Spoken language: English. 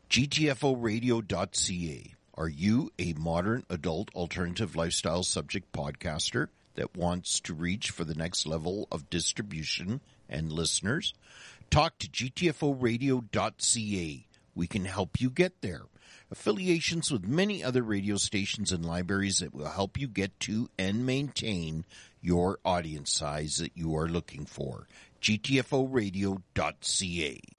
GTFOradio.ca. Are you a modern adult alternative lifestyle subject podcaster that wants to reach for the next level of distribution and listeners? Talk to GTFOradio.ca. We can help you get there. Affiliations with many other radio stations and libraries that will help you get to and maintain your audience size that you are looking for. GTFOradio.ca.